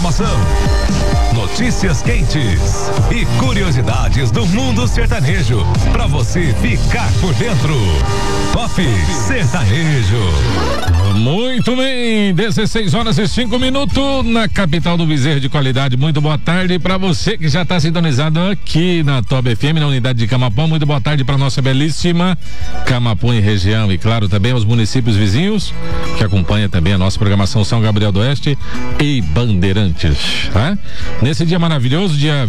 informação, notícias quentes e curiosidades do mundo sertanejo, pra você ficar por dentro. Top Sertanejo. Muito bem, 16h05 na capital do Bezerro de qualidade. Muito boa tarde para você que já está sintonizado aqui na Top FM, na unidade de Camapão. Muito boa tarde para nossa belíssima Camapão e região, e claro também aos municípios vizinhos que acompanham também a nossa programação São Gabriel do Oeste e Bandeirantes, tá? Nesse dia maravilhoso, dia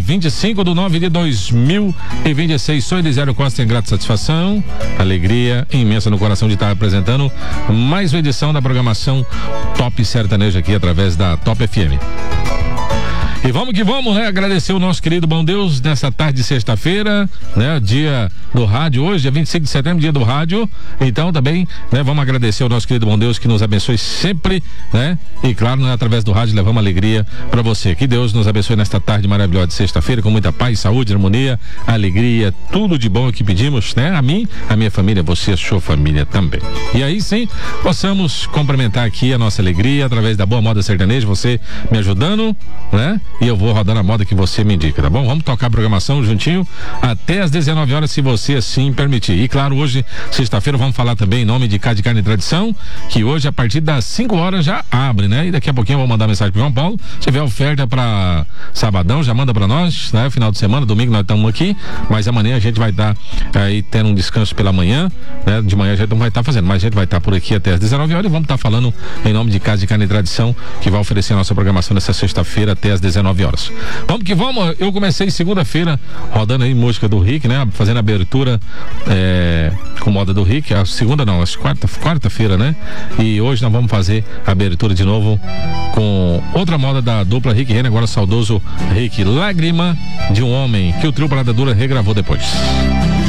25/9/2026, sou Elisério Costa, em grata satisfação, alegria imensa no coração de estar apresentando mais uma edição da programação Top Sertanejo aqui através da Top FM. E vamos que vamos, né? Agradecer o nosso querido bom Deus nessa tarde de sexta-feira, né? Dia do rádio hoje, dia 25 de setembro, dia do rádio. Então também, né? Vamos agradecer o nosso querido bom Deus que nos abençoe sempre, né? E claro, né? Através do rádio levamos alegria para você. Que Deus nos abençoe nesta tarde maravilhosa de sexta-feira, com muita paz, saúde, harmonia, alegria, tudo de bom que pedimos, né? A mim, a minha família, você, a sua família também. E aí sim, possamos complementar aqui a nossa alegria através da boa moda sertaneja, você me ajudando, né? E eu vou rodando a moda que você me indica, tá bom? Vamos tocar a programação juntinho até às 19 horas, se você assim permitir. E claro, hoje, sexta-feira, vamos falar também em nome de Cá de Carne e Tradição, que hoje, a partir das 5 horas, já abre, né? E daqui a pouquinho eu vou mandar mensagem pro João Paulo. Se tiver oferta pra sabadão, já manda pra nós, né? Final de semana, domingo nós estamos aqui, mas amanhã a gente vai estar aí tendo um descanso pela manhã, né? De manhã a gente não vai estar fazendo, mas a gente vai estar por aqui até às 19 horas e vamos estar falando em nome de Casa de Carne e Tradição, que vai oferecer a nossa programação nessa sexta-feira até às 19 horas. Vamos que vamos, eu comecei segunda-feira rodando aí música do Rick, né? Fazendo abertura com moda do Rick, a segunda não, acho quarta-feira, né? E hoje nós vamos fazer a abertura de novo com outra moda da dupla Rick Renner, agora saudoso Rick, Lágrima de um Homem, que o trio Parada Dura regravou depois.